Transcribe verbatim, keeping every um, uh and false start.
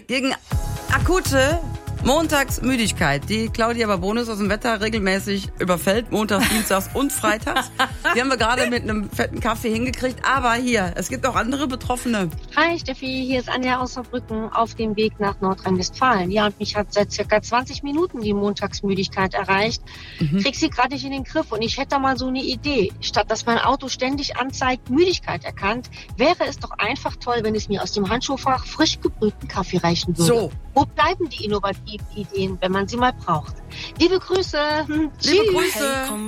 Gegen akute Montagsmüdigkeit, die Claudia Babonus aus dem Wetter regelmäßig überfällt, montags, dienstags und freitags. Die haben wir gerade mit einem fetten Kaffee hingekriegt. Aber hier, es gibt auch andere Betroffene. Hi Steffi, hier ist Anja aus Saarbrücken auf dem Weg nach Nordrhein-Westfalen. Ja, und mich hat seit circa zwanzig Minuten die Montagsmüdigkeit erreicht. Mhm. Krieg sie gerade nicht in den Griff und ich hätte da mal so eine Idee. Statt dass mein Auto ständig anzeigt, Müdigkeit erkannt, wäre es doch einfach toll, wenn es mir aus dem Handschuhfach frisch gebrühten Kaffee reichen würde. So. Wo bleiben die innovativen Ideen, wenn man sie mal braucht? Liebe Grüße. Hm, Liebe Grüße. Hey,